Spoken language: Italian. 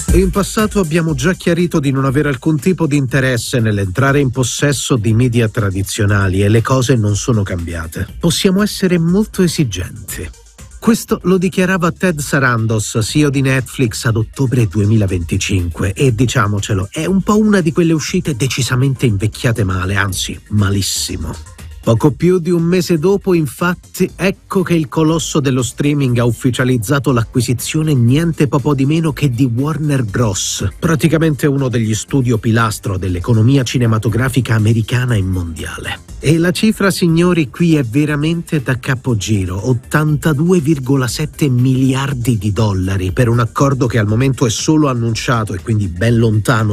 In passato abbiamo già chiarito di non avere alcun tipo di interesse nell'entrare in possesso di media tradizionali e le cose non sono cambiate. Possiamo essere molto esigenti. Questo lo dichiarava Ted Sarandos, CEO di Netflix, ad ottobre 2025 e, diciamocelo, è un po' una di quelle uscite decisamente invecchiate male, anzi malissimo. Poco più di un mese dopo, infatti, ecco che il colosso dello streaming ha ufficializzato l'acquisizione niente po' di meno che di Warner Bros., praticamente uno degli studio pilastro dell'economia cinematografica americana e mondiale. E la cifra, signori, qui è veramente da capogiro: 82,7 miliardi di dollari per un accordo che al momento è solo annunciato e quindi ben lontano